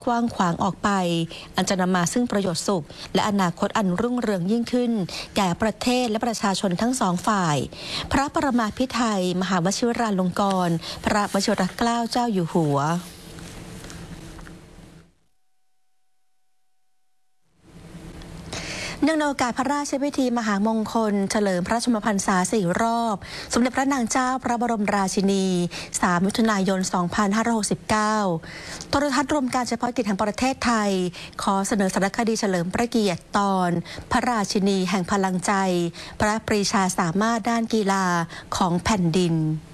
กว้างขวางออกไปอันจะนำมาซึ่งประโยชน์สุขและอนาคตอันรุ่งเรืองยิ่งขึ้นแก่ประเทศและประชาชนทั้งสองฝ่ายพระประมาภิไธยมหาวชิราลงกรณ์พระวชิรเกล้าเจ้าอยู่หัวเนื่องในโอกาสพระราชพิธีมหามงคลเฉลิมพระชนมพรรษา4 รอบสมเด็จพระนางเจ้าพระบรมราชินี3 มิถุนายน 2569 โทรทัศน์รวมการเฉพาะกิจแห่งประเทศไทยขอเสนอสารคดีเฉลิมพระเกียรติตอนพระราชินีแห่งพลังใจพระปรีชาสามารถด้านกีฬาของแผ่นดิน